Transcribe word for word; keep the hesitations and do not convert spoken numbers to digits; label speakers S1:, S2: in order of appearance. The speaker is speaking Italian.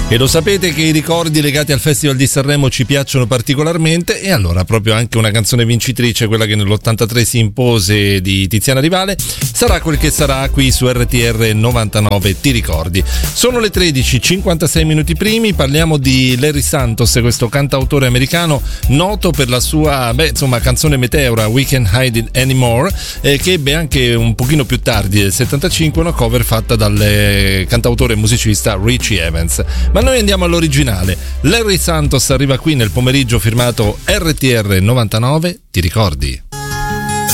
S1: E lo sapete che i ricordi legati al Festival di Sanremo ci piacciono particolarmente, e allora proprio anche una canzone vincitrice, quella che nell'ottantatré si impose, di Tiziana Rivale, sarà quel che sarà qui su R T R novantanove. Ti ricordi? Sono le tredici e cinquantasei minuti primi, parliamo di Larry Santos, questo cantautore americano noto per la sua, beh, insomma, canzone meteora We Can't Hide It Anymore, eh, che ebbe anche un pochino più tardi, nel settantacinque, una cover fatta dal eh, cantautore e musicista Richie Evans. Ma noi andiamo all'originale. Larry Santos arriva qui nel pomeriggio firmato R T R novantanove. Ti ricordi?